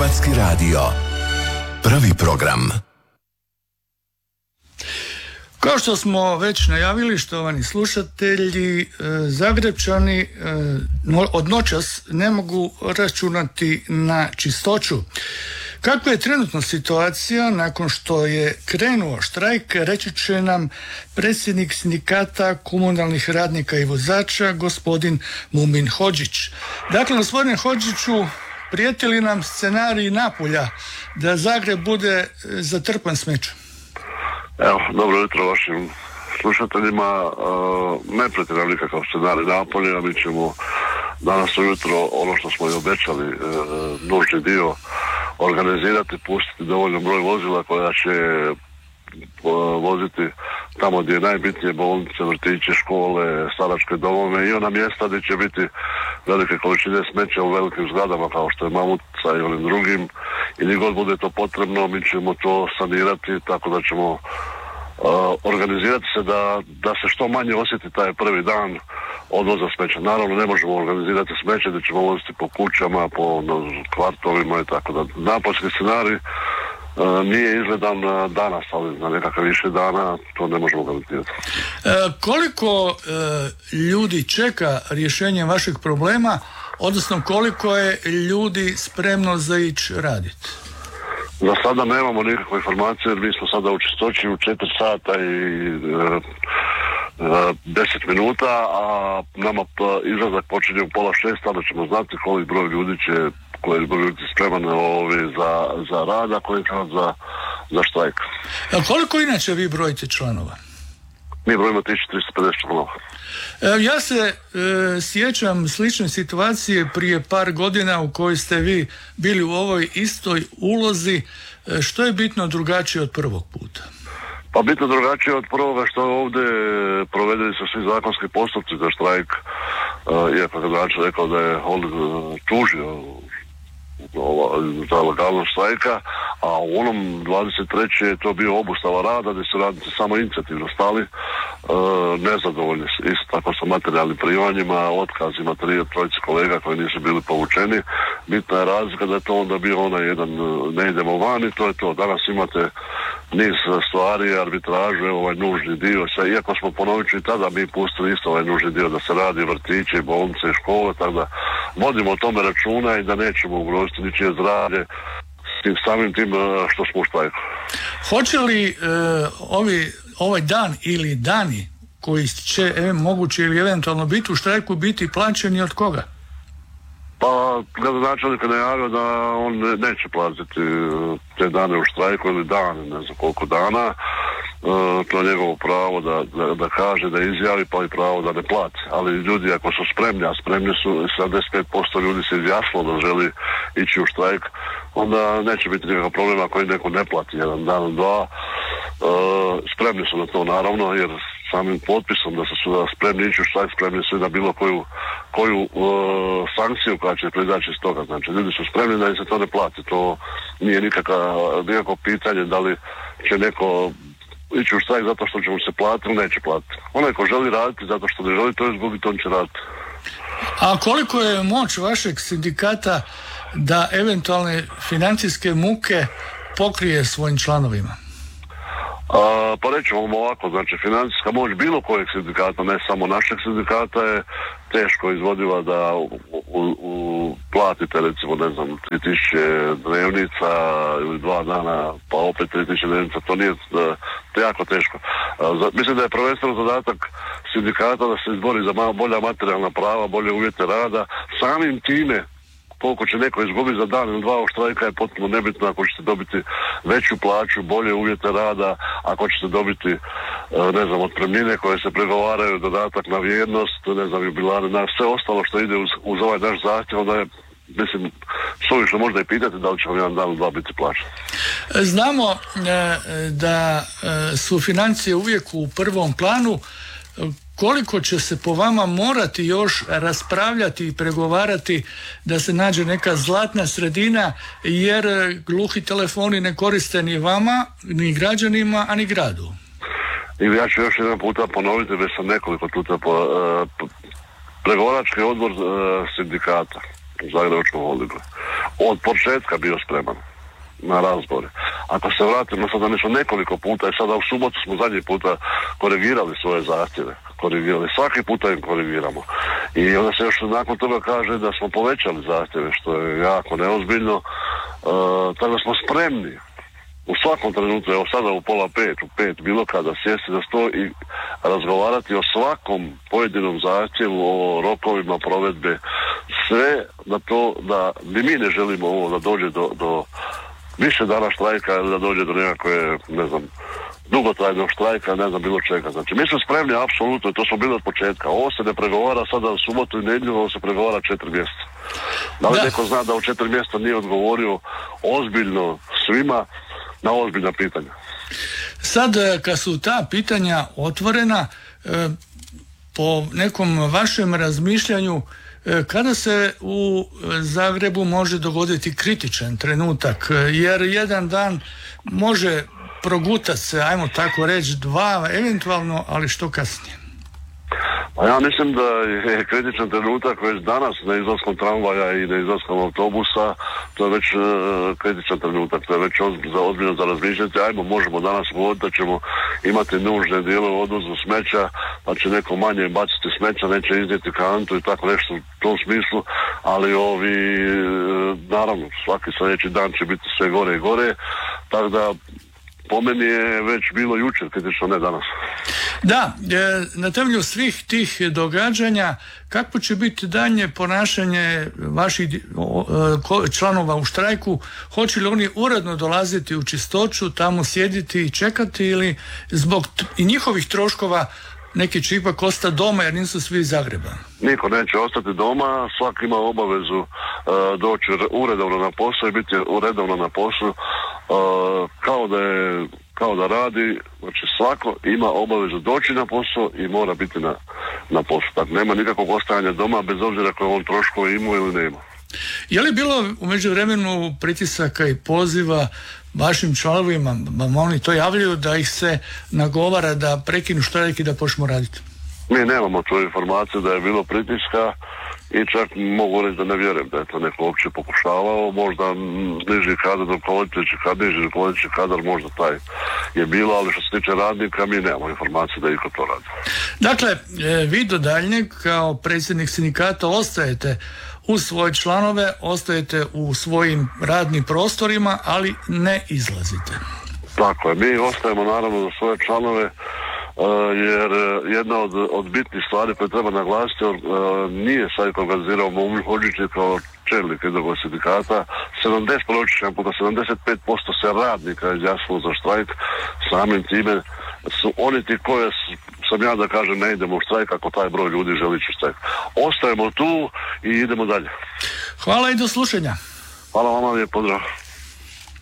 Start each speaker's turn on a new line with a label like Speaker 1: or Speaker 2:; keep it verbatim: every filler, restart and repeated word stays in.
Speaker 1: Hrvatski radio. Prvi program.
Speaker 2: Kao što smo već najavili, štovani slušatelji, Zagrepčani od noćas ne mogu računati na čistoću. Kakva je trenutno situacija nakon što je krenuo štrajk, reći će nam predsjednik sindikata komunalnih radnika i vozača, gospodin Mumin Hodžić. Dakle, gospodine Hodžiću, prijeti li nam scenarij Napulja da Zagreb bude zatrpan smećem?
Speaker 3: Evo, dobro jutro vašim slušateljima. Uh, ne prijeti nam nikakav scenarij Napulja, mi ćemo danas ujutro ono što smo i obećali, uh, nužni dio organizirati, pustiti dovoljno broj vozila koja će uh, voziti tamo gdje je najbitnije, bolnice, vrtiće, škole, staračke domove i ona mjesta gdje će biti velike količine smeća u velikim zgradama kao što je Mamutica i onim drugim, i gdje god bude to potrebno mi ćemo to sanirati tako da ćemo uh, organizirati se da, da se što manje osjeti taj prvi dan odvoza smeća. Naravno ne možemo organizirati smeće gdje ćemo voziti po kućama, po no, kvartovima i tako da. Napoljski scenarij Uh, nije izgledan uh, danas, ali na nekakav više dana to ne možemo garantirati.
Speaker 2: E, koliko e, ljudi čeka rješenje vašeg problema, odnosno koliko je ljudi spremno za ići raditi?
Speaker 3: Za sada nemamo nikakve informacije jer mi smo sada u čistoći u četiri sata i uh, uh, deset minuta, a nama izlazak počinje u pola šest, tada ćemo znati koliko broj ljudi će koji je biti spreman ovi za, za rad, a koji je za, za štrajk.
Speaker 2: A koliko inače vi brojite članova?
Speaker 3: Mi brojimo tisuću tristo pedeset članova.
Speaker 2: E, ja se e, sjećam slične situacije prije par godina u kojoj ste vi bili u ovoj istoj ulozi. E, što je bitno drugačije od prvog puta?
Speaker 3: Pa bitno drugačije od prvoga što ovdje provedeni su svi zakonski postupci za štrajk, e, iako je znači rekao da je on tužio za legalnost štrajka, a u onom dvadeset trećem je to bio obustava rada gdje su radnici samo inicijativno stali, e, nezadovoljni isto tako sa materijalnim primanjima, otkazima tri trojice kolega koji nisu bili povučeni. Bitna je razlika da je to onda bio onaj jedan ne idemo van i to je to. Danas imate niz stvari, arbitražu, evo ovaj nužni dio, sve, iako smo ponovit ću i tada mi pustili isto ovaj nužni dio da se radi vrtiće, bolnice, škole, tako da vodimo o tome računa i da nećemo ugroziti ničije zdravlje s tim samim tim što smo u štrajku. Hoće
Speaker 2: li e, ovi, ovaj dan ili dani koji će e, moguće ili eventualno biti u štrajku biti plaćeni od koga?
Speaker 3: Pa gradonačelnik je najavio da on neće platiti te dane u štrajku ili dane, ne znam koliko dana. E, to je njegovo pravo da, da, da kaže, da izjavi, pa i pravo da ne plati. Ali ljudi ako su spremni, a spremni su, sedamdeset pet posto ljudi se izjasnilo da želi ići u štrajk, onda neće biti nikakav problem ako im neko ne plati jedan dan, dva. E, spremni su na to naravno, jer samim potpisom da su da spremni ići u štrajk, spremni su i na bilo koju, koju uh, sankciju koja će proizaći iz toga. Znači, ljudi su spremni da im se to ne plati. To nije nikakvo, nikakvo pitanje da li će neko ići u štrajk zato što će mu se platiti ili neće platiti. Onaj ko želi raditi zato što ne želi to izgubiti, on će raditi.
Speaker 2: A koliko je moć vašeg sindikata da eventualne financijske muke pokrije svojim članovima?
Speaker 3: A, pa rećemo vam ovako, znači financijska moć bilo kojeg sindikata, ne samo našeg sindikata, je teško izvodiva da u, u, u platite recimo ne znam tri tisuće dnevnica ili dva dana pa opet tri tisuće dnevnica, to nije, to je jako teško. A, za, mislim da je prvenstveno zadatak sindikata da se izbori za malo bolja materijalna prava, bolje uvjete rada, samim time koliko će neko izgubiti za dan ili dva u štrajka je potpuno nebitno ako ćete dobiti veću plaću, bolje uvjete rada, ako ćete dobiti ne znam, otpremnine koje se pregovaraju, dodatak na vjernost, ne znam, jubilare, na sve ostalo što ide uz, uz ovaj naš zahtjev, onda je, mislim, suvišno možda i pitati da li će vam jedan dan ili dva biti plaćen.
Speaker 2: Znamo da su financije uvijek u prvom planu. Koliko će se po vama morati još raspravljati i pregovarati da se nađe neka zlatna sredina, jer gluhi telefoni ne koriste ni vama, ni građanima, a ni gradu?
Speaker 3: I ja ću još jedan puta ponoviti, već sam nekoliko puta po, uh, pregovarački odbor uh, sindikata u Zagrebačkom holdingu od početka bio spreman na razbore. Ako se vratimo sada, mi smo nekoliko puta i sada u subotu smo zadnji puta korigirali svoje zahtjeve. Korigirali. Svaki puta im korigiramo. I onda se još nakon toga kaže da smo povećali zahtjeve, što je jako neozbiljno. E, tako da smo spremni u svakom trenutku, evo sada u pola pet, u pet, bilo kada sjesti za sto i razgovarati o svakom pojedinom zahtjevu, o rokovima provedbe, sve na to da ni mi ne želimo ovo da dođe do, do više dana štrajka ili da dođe do nekakve, ne znam, dugotrajnog štrajka, ne znam, bilo čega. Znači, mi smo spremni, apsolutno, i to smo bili od početka. Ovo se ne pregovara sada u subotu i nedjelju, ovo se pregovara četiri mjeseca. Da li da. Neko zna da u četiri mjeseca nije odgovorio ozbiljno svima na ozbiljna pitanja?
Speaker 2: Sad, kad su ta pitanja otvorena, po nekom vašem razmišljanju, kada se u Zagrebu može dogoditi kritičan trenutak, jer jedan dan može progutati se, ajmo tako reći, dva eventualno, ali što kasnije?
Speaker 3: Pa ja mislim da je kritičan trenutak već danas na izlaskom tramvaja i na izlaskom autobusa, to je već uh, kritičan trenutak, to je već ozbiljno, ozbiljno za razmišljati. Ajmo, možemo danas govoriti da ćemo imati nužne dijelove u odvozu smeća, pa će neko manje baciti smeća, neće iznijeti kantu i tako nešto u tom smislu, ali ovi, uh, naravno, svaki sljedeći dan će biti sve gore i gore, tako da po meni je već bilo jučer kritično, ne danas.
Speaker 2: Da, na temelju svih tih događanja, kako će biti daljnje ponašanje vaših članova u štrajku? Hoće li oni uredno dolaziti u Čistoću, tamo sjediti i čekati, ili zbog t- i njihovih troškova neki će ipak ostati doma jer nisu svi iz Zagreba?
Speaker 3: Niko neće ostati doma, svaki ima obavezu uh, doći uredovno na posao i biti uredovno na poslu, uh, kao da je kao da radi, znači svako ima obavezu doći na posao i mora biti na, na poslu. Tako nema nikakvog ostajanja doma, bez obzira koje on troškove ima ili nema.
Speaker 2: Je li bilo u međuvremenu pritisaka i poziva vašim članovima, vam oni to javljaju, da ih se nagovara da prekinu štrajk i da počnu raditi?
Speaker 3: Mi nemamo tu informaciju da je bilo pritiska i čak mogu reći da ne vjerujem da je to neko uopće pokušavao, možda niži kadar, rukovodeći kadar, niži rukovodeći kadar, možda taj je bilo, ali što se tiče radnika mi nemamo informaciju da iko to radi.
Speaker 2: Dakle, vi do daljnjeg kao predsjednik sindikata ostajete uz svoje članove, ostajete u svojim radnim prostorima, ali ne izlazite.
Speaker 3: Tako je, mi ostajemo naravno za svoje članove, Uh, jer uh, jedna od, od bitnih stvari koje treba naglasiti, uh, nije sad organizirao Momil Hodžić kao čelnik jednog sindikata, sedamdeset puta sedamdeset pet posto se radnika izjasnilo za štrajk, samim time su oni ti koje sam ja da kažem ne idemo u štrajk ako taj broj ljudi želi ići u štrajk. Ostajemo tu i idemo dalje.
Speaker 2: Hvala i do slušanja.
Speaker 3: Hvala vama, lijep pozdrav.